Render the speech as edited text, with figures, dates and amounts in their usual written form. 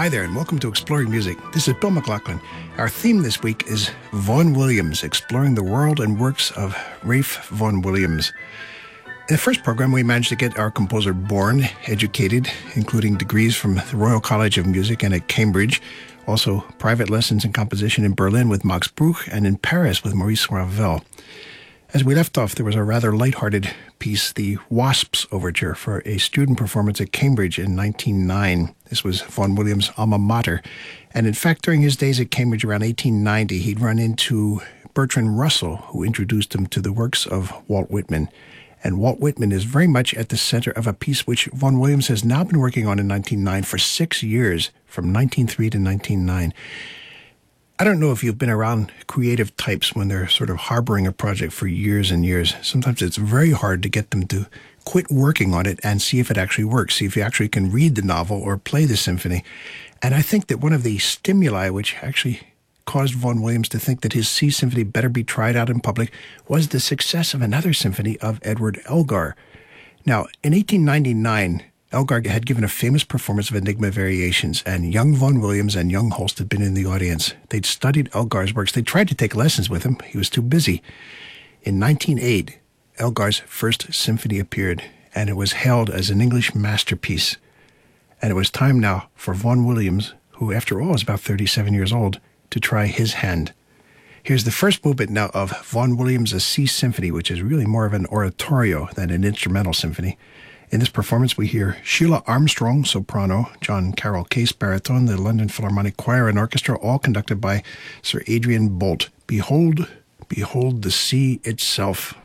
Hi there, and welcome to Exploring Music. This is Bill McLaughlin. Our theme this week is Vaughan Williams, exploring the world and works of Ralph Vaughan Williams. In the first program, we managed to get our composer born, educated, including degrees from the Royal College of Music and at Cambridge, also private lessons in composition in Berlin with Max Bruch and in Paris with Maurice Ravel. As we left off, there was a rather lighthearted piece, the Wasps Overture, for a student performance at Cambridge in 1909. This was Vaughan Williams' alma mater. And in fact, during his days at Cambridge around 1890, he'd run into Bertrand Russell, who introduced him to the works of Walt Whitman. And Walt Whitman is very much at the center of a piece which Vaughan Williams has now been working on in 1909 for 6 years, from 1903 to 1909. I don't know if you've been around creative types when they're sort of harboring a project for years and years. Sometimes it's very hard to get them to quit working on it and see if it actually works, see if you actually can read the novel or play the symphony. And I think that one of the stimuli which actually caused Vaughan Williams to think that his C Symphony better be tried out in public was the success of another symphony of Edward Elgar. Now, in 1899, Elgar had given a famous performance of Enigma Variations, and young Vaughan Williams and young Holst had been in the audience. They'd studied Elgar's works. They tried to take lessons with him. He was too busy. In 1908, Elgar's first symphony appeared, and it was hailed as an English masterpiece. And it was time now for Vaughan Williams, who after all is about 37 years old, to try his hand. Here's the first movement now of Vaughan Williams' C Symphony, which is really more of an oratorio than an instrumental symphony. In this performance, we hear Sheila Armstrong, soprano, John Carroll Case, baritone, the London Philharmonic Choir and Orchestra, all conducted by Sir Adrian Boult. Behold, behold the sea itself.